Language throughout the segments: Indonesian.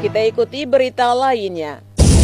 Kita ikuti berita lainnya.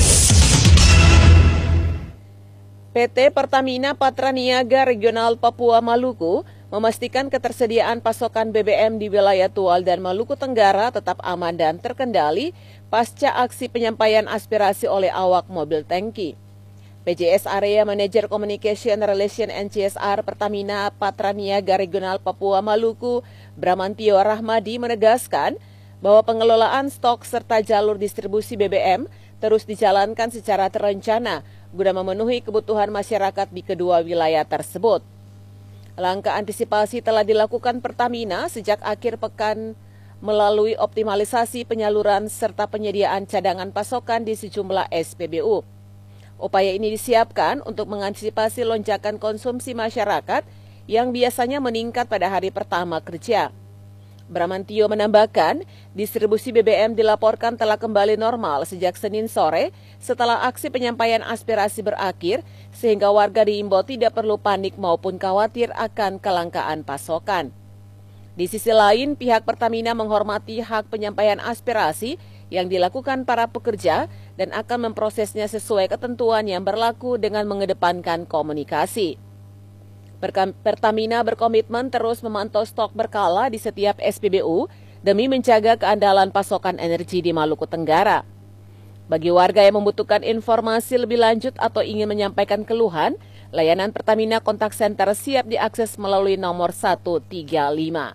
PT Pertamina Patraniaga Regional Papua Maluku memastikan ketersediaan pasokan BBM di wilayah Tual dan Maluku Tenggara tetap aman dan terkendali pasca aksi penyampaian aspirasi oleh awak mobil tangki. PJS Area Manager Communication Relation and CSR Pertamina Patraniaga Regional Papua Maluku, Bramantio Rahmadi menegaskan bahwa pengelolaan stok serta jalur distribusi BBM terus dijalankan secara terencana guna memenuhi kebutuhan masyarakat di kedua wilayah tersebut. Langkah antisipasi telah dilakukan Pertamina sejak akhir pekan melalui optimalisasi penyaluran serta penyediaan cadangan pasokan di sejumlah SPBU. Upaya ini disiapkan untuk mengantisipasi lonjakan konsumsi masyarakat yang biasanya meningkat pada hari pertama kerja. Bramantio menambahkan, distribusi BBM dilaporkan telah kembali normal sejak Senin sore setelah aksi penyampaian aspirasi berakhir, sehingga warga diimbau tidak perlu panik maupun khawatir akan kelangkaan pasokan. Di sisi lain, pihak Pertamina menghormati hak penyampaian aspirasi yang dilakukan para pekerja dan akan memprosesnya sesuai ketentuan yang berlaku dengan mengedepankan komunikasi. Pertamina berkomitmen terus memantau stok berkala di setiap SPBU demi menjaga keandalan pasokan energi di Maluku Tenggara. Bagi warga yang membutuhkan informasi lebih lanjut atau ingin menyampaikan keluhan, layanan Pertamina Kontak Center siap diakses melalui nomor 135.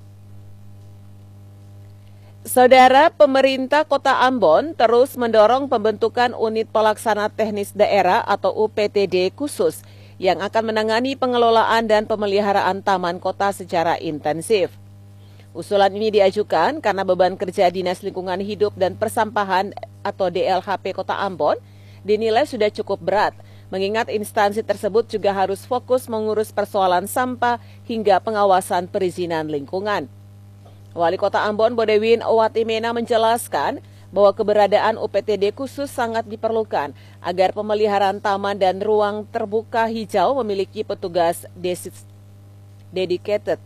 Saudara, pemerintah Kota Ambon terus mendorong pembentukan unit pelaksana teknis daerah atau UPTD khusus yang akan menangani pengelolaan dan pemeliharaan taman kota secara intensif. Usulan ini diajukan karena beban kerja Dinas Lingkungan Hidup dan Persampahan atau DLHP Kota Ambon dinilai sudah cukup berat, mengingat instansi tersebut juga harus fokus mengurus persoalan sampah hingga pengawasan perizinan lingkungan. Wali Kota Ambon Bodewin Owatimena menjelaskan bahwa keberadaan UPTD khusus sangat diperlukan agar pemeliharaan taman dan ruang terbuka hijau memiliki petugas dedicated.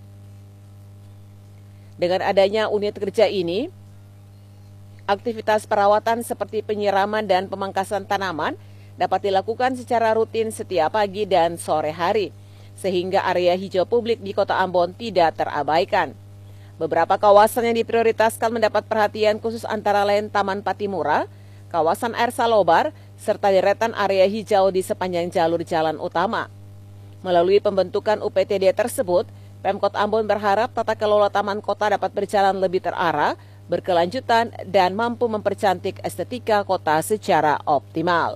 Dengan adanya unit kerja ini, aktivitas perawatan seperti penyiraman dan pemangkasan tanaman dapat dilakukan secara rutin setiap pagi dan sore hari, sehingga area hijau publik di Kota Ambon tidak terabaikan. Beberapa kawasan yang diprioritaskan mendapat perhatian khusus antara lain Taman Patimura, kawasan Air Salobar, serta deretan area hijau di sepanjang jalur jalan utama. Melalui pembentukan UPTD tersebut, Pemkot Ambon berharap tata kelola taman kota dapat berjalan lebih terarah, berkelanjutan, dan mampu mempercantik estetika kota secara optimal.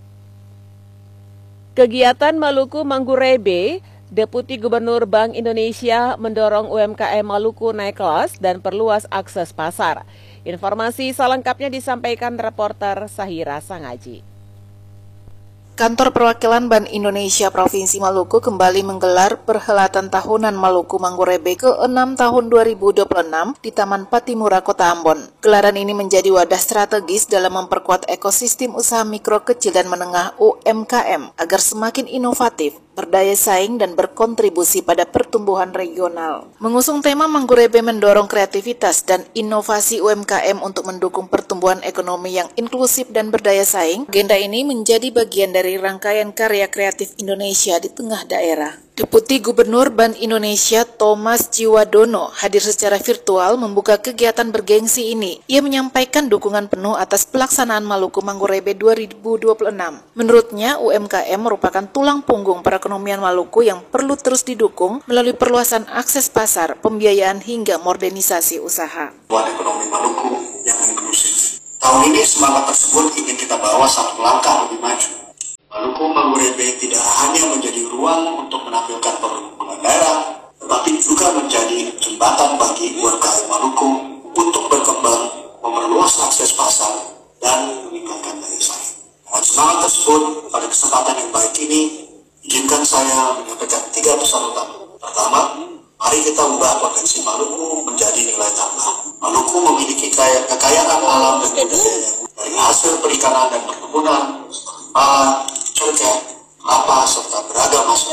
Kegiatan Maluku Mangurebe, Deputi Gubernur Bank Indonesia mendorong UMKM Maluku naik kelas dan perluas akses pasar. Informasi selengkapnya disampaikan reporter Sahira Sangaji. Kantor Perwakilan Bank Indonesia Provinsi Maluku kembali menggelar perhelatan tahunan Maluku Mangurebe ke-6 tahun 2026 di Taman Patimura, Kota Ambon. Gelaran ini menjadi wadah strategis dalam memperkuat ekosistem usaha mikro, kecil, dan menengah UMKM agar semakin inovatif, berdaya saing, dan berkontribusi pada pertumbuhan regional. Mengusung tema Mangurebe mendorong kreativitas dan inovasi UMKM untuk mendukung pertumbuhan ekonomi yang inklusif dan berdaya saing, agenda ini menjadi bagian dari rangkaian karya kreatif Indonesia di tengah daerah. Deputi Gubernur Bank Indonesia Thomas Jiwadono hadir secara virtual membuka kegiatan bergengsi ini. Ia menyampaikan dukungan penuh atas pelaksanaan Maluku Mangurebe 2026. Menurutnya, UMKM merupakan tulang punggung perekonomian Maluku yang perlu terus didukung melalui perluasan akses pasar, pembiayaan, hingga modernisasi usaha. Ekonomi Maluku yang inklusif. Tahun ini semangat tersebut ingin kita bawa satu langkah lebih maju. Maluku Mangurebe tidak hanya menjadi ruang untuk menampilkan produk daerah, tetapi juga menjadi jembatan bagi UMKM Maluku untuk berkembang, memperluas akses pasar, dan meningkatkan daya saing. Dengan semangat tersebut, pada kesempatan yang baik ini, izinkan saya menyampaikan 3 pesan utama. Pertama, mari kita ubah potensi Maluku menjadi nilai tambah. Maluku memiliki kekayaan alam dan budaya dari hasil perikanan dan perkebunan, seperti pala, cengkeh, kelapa, serta beragam hasil laut.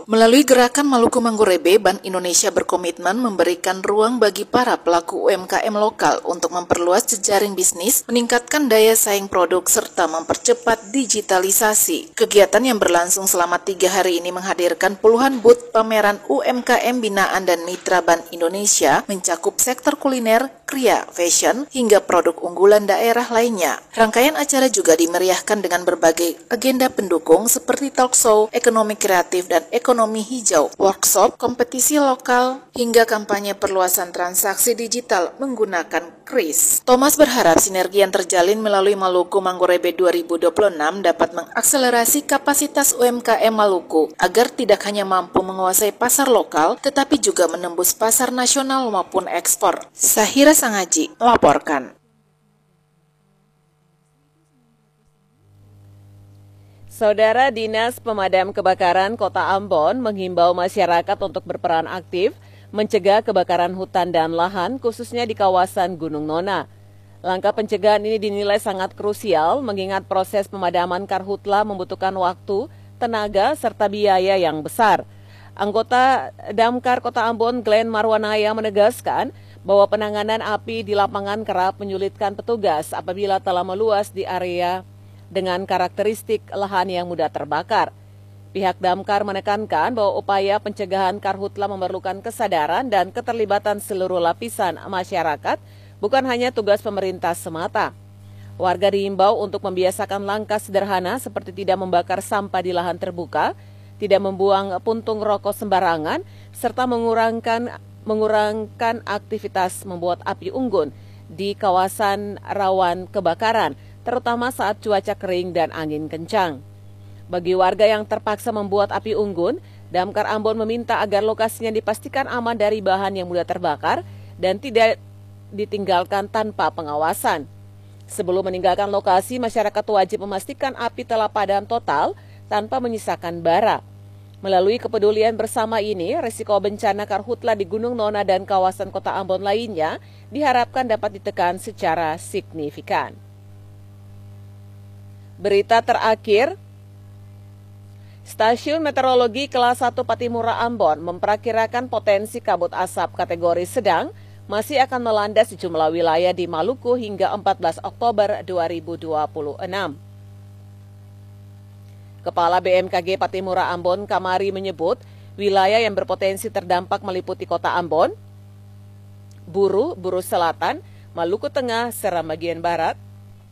Melalui gerakan Maluku Manggurebe, Bank Indonesia berkomitmen memberikan ruang bagi para pelaku UMKM lokal untuk memperluas jejaring bisnis, meningkatkan daya saing produk, serta mempercepat digitalisasi. Kegiatan yang berlangsung selama 3 hari ini menghadirkan puluhan booth pameran UMKM binaan dan mitra Bank Indonesia, mencakup sektor kuliner, kria, fashion, hingga produk unggulan daerah lainnya. Rangkaian acara juga dimeriahkan dengan berbagai agenda pendukung seperti talk show, ekonomi kreatif, dan ekonomi hijau, workshop, kompetisi lokal, hingga kampanye perluasan transaksi digital menggunakan KRIS. Thomas berharap sinergi yang terjalin melalui Maluku Manggurebe 2026 dapat mengakselerasi kapasitas UMKM Maluku agar tidak hanya mampu menguasai pasar lokal, tetapi juga menembus pasar nasional maupun ekspor. Sahira Sangaji melaporkan. Saudara, Dinas Pemadam Kebakaran Kota Ambon menghimbau masyarakat untuk berperan aktif mencegah kebakaran hutan dan lahan, khususnya di kawasan Gunung Nona. Langkah pencegahan ini dinilai sangat krusial mengingat proses pemadaman karhutla membutuhkan waktu, tenaga, serta biaya yang besar. Anggota Damkar Kota Ambon, Glenn Marwanaya, menegaskan bahwa penanganan api di lapangan kerap menyulitkan petugas apabila telah meluas di area dengan karakteristik lahan yang mudah terbakar. Pihak Damkar menekankan bahwa upaya pencegahan karhutla memerlukan kesadaran dan keterlibatan seluruh lapisan masyarakat, bukan hanya tugas pemerintah semata. Warga diimbau untuk membiasakan langkah sederhana seperti tidak membakar sampah di lahan terbuka, tidak membuang puntung rokok sembarangan, serta mengurangkan aktivitas membuat api unggun di kawasan rawan kebakaran, terutama saat cuaca kering dan angin kencang. Bagi warga yang terpaksa membuat api unggun, Damkar Ambon meminta agar lokasinya dipastikan aman dari bahan yang mudah terbakar dan tidak ditinggalkan tanpa pengawasan. Sebelum meninggalkan lokasi, masyarakat wajib memastikan api telah padam total tanpa menyisakan bara. Melalui kepedulian bersama ini, risiko bencana karhutla di Gunung Nona dan kawasan Kota Ambon lainnya diharapkan dapat ditekan secara signifikan. Berita terakhir, Stasiun Meteorologi Kelas 1 Patimura Ambon memperkirakan potensi kabut asap kategori sedang masih akan melanda sejumlah wilayah di Maluku hingga 14 Oktober 2026. Kepala BMKG Patimura Ambon, Kamari, menyebut wilayah yang berpotensi terdampak meliputi Kota Ambon, Buru Selatan, Maluku Tengah, Seram bagian Barat,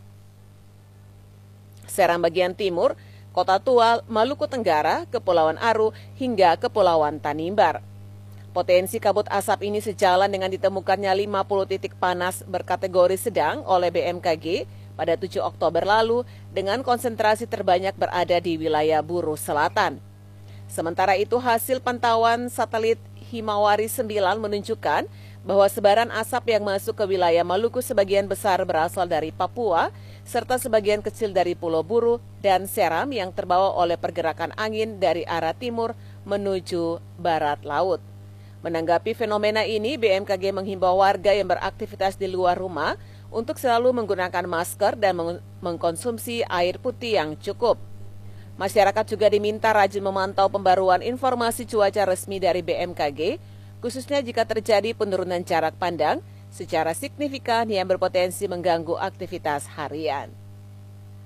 Seram bagian Timur, Kota Tua, Maluku Tenggara, Kepulauan Aru, hingga Kepulauan Tanimbar. Potensi kabut asap ini sejalan dengan ditemukannya 50 titik panas berkategori sedang oleh BMKG pada 7 Oktober lalu dengan konsentrasi terbanyak berada di wilayah Buru Selatan. Sementara itu, hasil pantauan satelit Himawari 9 menunjukkan bahwa sebaran asap yang masuk ke wilayah Maluku sebagian besar berasal dari Papua, serta sebagian kecil dari Pulau Buru dan Seram yang terbawa oleh pergerakan angin dari arah timur menuju barat laut. Menanggapi fenomena ini, BMKG menghimbau warga yang beraktivitas di luar rumah untuk selalu menggunakan masker dan mengkonsumsi air putih yang cukup. Masyarakat juga diminta rajin memantau pembaruan informasi cuaca resmi dari BMKG, khususnya jika terjadi penurunan jarak pandang secara signifikan yang berpotensi mengganggu aktivitas harian.